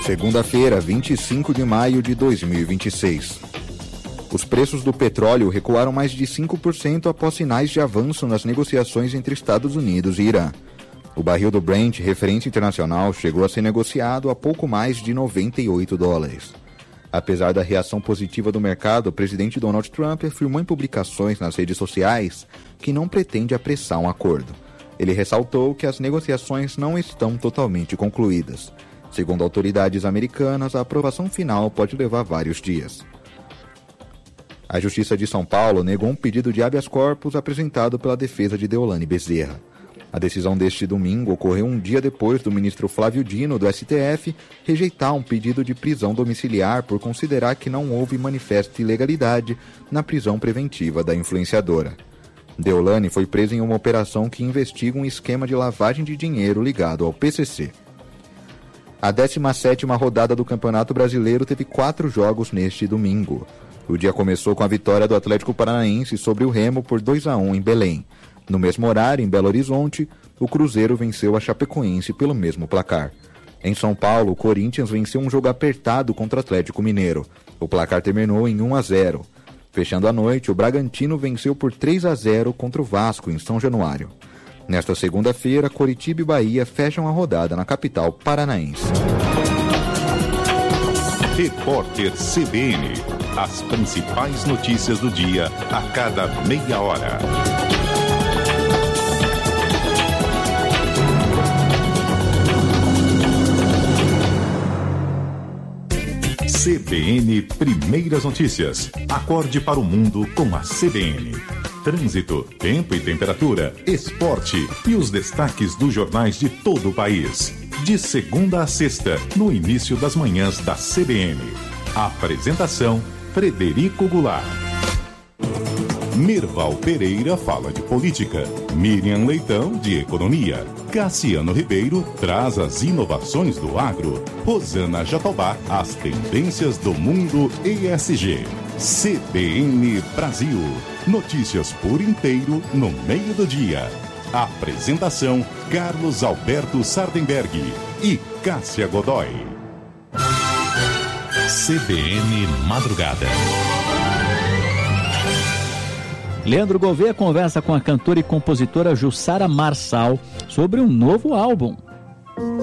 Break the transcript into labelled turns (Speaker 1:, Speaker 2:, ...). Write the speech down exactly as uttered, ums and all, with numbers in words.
Speaker 1: Segunda-feira, vinte e cinco de maio de dois mil e vinte e seis. Os preços do petróleo recuaram mais de cinco por cento após sinais de avanço nas negociações entre Estados Unidos e Irã. O barril do Brent, referência internacional, chegou a ser negociado a pouco mais de noventa e oito dólares. Apesar da reação positiva do mercado, o presidente Donald Trump afirmou em publicações nas redes sociais que não pretende apressar um acordo. Ele ressaltou que as negociações não estão totalmente concluídas. Segundo autoridades americanas, a aprovação final pode levar vários dias. A Justiça de São Paulo negou um pedido de habeas corpus apresentado pela defesa de Deolane Bezerra. A decisão deste domingo ocorreu um dia depois do ministro Flávio Dino, do S T F, rejeitar um pedido de prisão domiciliar por considerar que não houve manifesta ilegalidade na prisão preventiva da influenciadora. Deolane foi presa em uma operação que investiga um esquema de lavagem de dinheiro ligado ao P C C. A décima sétima rodada do Campeonato Brasileiro teve quatro jogos neste domingo. O dia começou com a vitória do Atlético Paranaense sobre o Remo por dois a um em Belém. No mesmo horário, em Belo Horizonte, o Cruzeiro venceu a Chapecoense pelo mesmo placar. Em São Paulo, o Corinthians venceu um jogo apertado contra o Atlético Mineiro. O placar terminou em um a zero. Fechando a noite, o Bragantino venceu por três a zero contra o Vasco em São Januário. Nesta segunda-feira, Coritiba e Bahia fecham a rodada na capital paranaense.
Speaker 2: Repórter C B N. As principais notícias do dia a cada meia hora. C B N Primeiras Notícias. Acorde para o mundo com a C B N. Trânsito, tempo e temperatura, esporte e os destaques dos jornais de todo o país. De segunda a sexta, no início das manhãs da C B N. Apresentação, Frederico Goulart. Mirval Pereira fala de política. Miriam Leitão, de economia. Cassiano Ribeiro traz as inovações do agro. Rosana Jatobá, as tendências do mundo E S G. C B N Brasil. Notícias por inteiro no meio do dia. Apresentação, Carlos Alberto Sardenberg e Cássia Godoy. C B N Madrugada.
Speaker 3: Leandro Gouveia conversa com a cantora e compositora Jussara Marçal sobre um novo álbum.